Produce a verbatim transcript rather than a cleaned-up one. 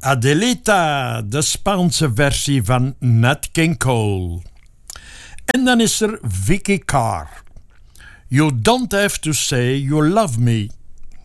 Adelita, de Spaanse versie van Nat King Cole. En dan is er Vicky Carr. You don't have to say you love me.